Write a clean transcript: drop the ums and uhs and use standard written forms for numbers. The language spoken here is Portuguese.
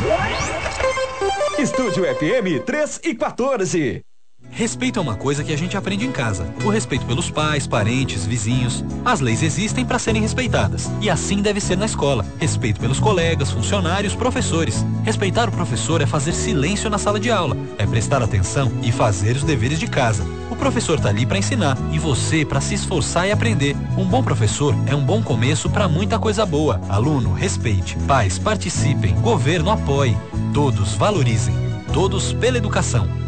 Estúdio FM 3 e 14. Respeito é uma coisa que a gente aprende em casa. O respeito pelos pais, parentes, vizinhos. As leis existem para serem respeitadas. E assim deve ser na escola. Respeito pelos colegas, funcionários, professores. Respeitar o professor é fazer silêncio na sala de aula. É prestar atenção e fazer os deveres de casa. O professor tá ali para ensinar e você para se esforçar e aprender. Um bom professor é um bom começo para muita coisa boa. Aluno, respeite. Pais, participem. Governo, apoie. Todos valorizem. Todos pela educação.